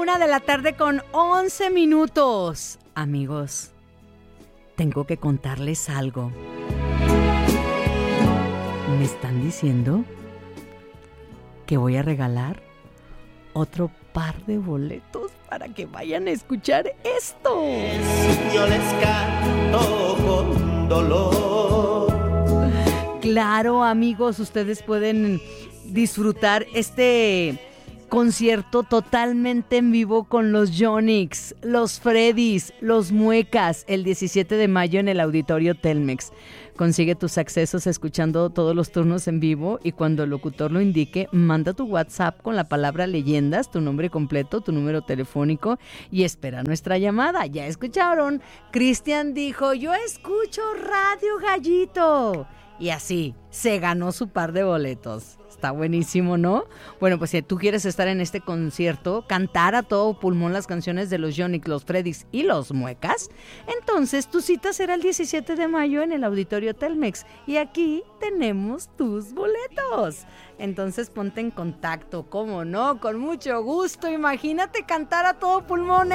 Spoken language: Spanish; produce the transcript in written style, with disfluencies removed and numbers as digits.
1:11 p.m. Amigos, tengo que contarles algo. Me están diciendo que voy a regalar otro par de boletos para que vayan a escuchar esto. Yo les canto con dolor. Claro, amigos, ustedes pueden disfrutar este concierto totalmente en vivo con los Yonix, los Freddys, los Muecas, el 17 de mayo en el Auditorio Telmex. Consigue tus accesos escuchando todos los turnos en vivo y cuando el locutor lo indique, manda tu WhatsApp con la palabra leyendas, tu nombre completo, tu número telefónico y espera nuestra llamada. ¿Ya escucharon? Cristian dijo, yo escucho Radio Gallito. Y así, se ganó su par de boletos. Está buenísimo, ¿no? Bueno, pues si tú quieres estar en este concierto, cantar a todo pulmón las canciones de los Yonix, los Freddys y los Muecas, entonces tu cita será el 17 de mayo en el Auditorio Telmex. Y aquí tenemos tus boletos. Entonces ponte en contacto, ¿cómo no? Con mucho gusto. Imagínate cantar a todo pulmón